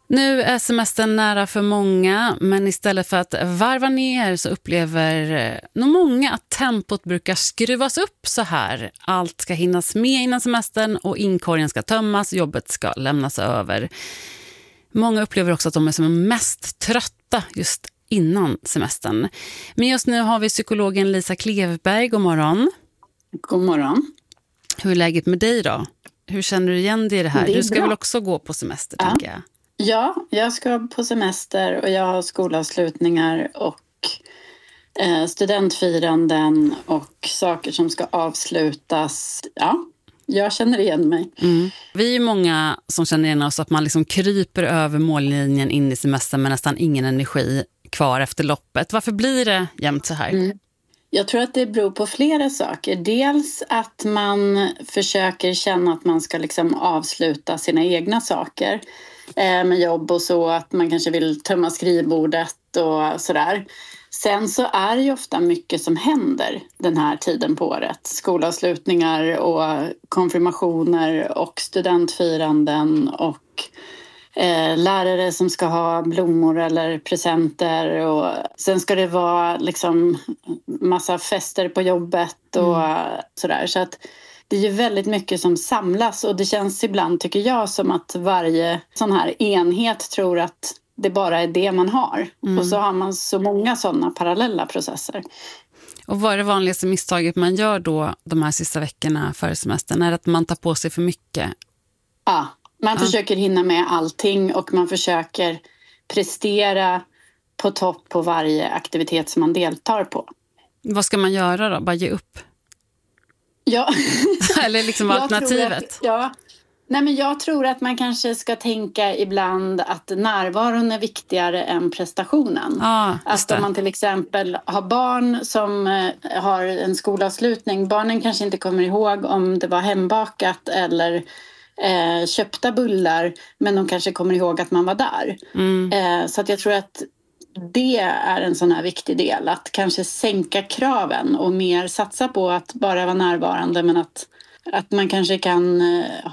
Nu är semestern nära för många, men istället för att varva ner så upplever nog många att tempot brukar skruvas upp så här. Allt ska hinnas med innan semestern och inkorgen ska tömmas, jobbet ska lämnas över. Många upplever också att de är som mest trötta just innan semestern. Men just nu har vi psykologen Lisa Klevberg. God morgon. God morgon. Hur är läget med dig då? Hur känner du igen dig i det här? Det är du ska bra. väl också gå på semester, tänker jag. Ja, jag ska på semester och jag har skolavslutningar och studentfiranden och saker som ska avslutas. Ja, jag känner igen mig. Mm. Vi är många som känner igen oss att man liksom kryper över mållinjen in i semestern med nästan ingen energi kvar efter loppet. Varför blir det jämt så här? Jag tror att det beror på flera saker. Dels att man försöker känna att man ska liksom avsluta sina egna saker med jobb och så. Att man kanske vill tömma skrivbordet och sådär. Sen så är det ju ofta mycket som händer den här tiden på året. Skolavslutningar och konfirmationer och studentfiranden och lärare som ska ha blommor eller presenter och sen ska det vara liksom massa fester på jobbet och sådär. Så att det är ju väldigt mycket som samlas och det känns ibland, tycker jag, som att varje sån här enhet tror att det bara är det man har. Och så har man så många sådana parallella processer. Och vad är det vanligaste misstaget man gör då de här sista veckorna före semestern? Är det att man tar på sig för mycket? Ja, man försöker hinna med allting och man försöker prestera på topp på varje aktivitet som man deltar på. Vad ska man göra då? Bara ge upp? Ja. Eller liksom alternativet? Jag tror att man kanske ska tänka ibland att närvaron är viktigare än prestationen. Att om man till exempel har barn som har en skolavslutning, barnen kanske inte kommer ihåg om det var hembakat eller köpta bullar, men de kanske kommer ihåg att man var där. Så att jag tror att det är en sån här viktig del, att kanske sänka kraven och mer satsa på att bara vara närvarande, men att man kanske kan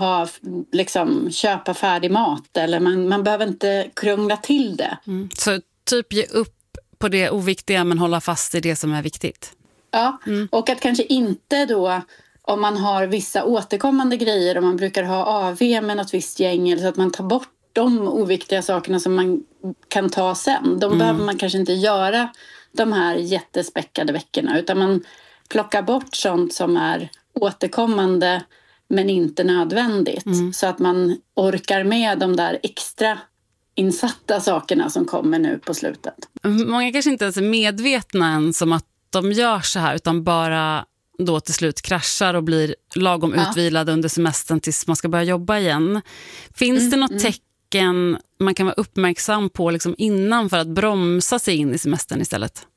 köpa färdig mat eller man behöver inte krångla till det. Så typ ge upp på det oviktiga men hålla fast i det som är viktigt. Ja, och att kanske inte då, om man har vissa återkommande grejer och man brukar ha AV med något visst gäng, eller så att man tar bort de oviktiga sakerna som man kan ta sen. De behöver man kanske inte göra de här jättespäckade veckorna, utan man plockar bort sånt som är återkommande men inte nödvändigt. Så att man orkar med de där extra insatta sakerna som kommer nu på slutet. Många kanske inte ens är medvetna ens om att de gör så här, utan bara då till slut kraschar och blir lagom utvilade under semestern tills man ska börja jobba igen. Finns det något tecken man kan vara uppmärksam på liksom innan för att bromsa sig in i semestern istället?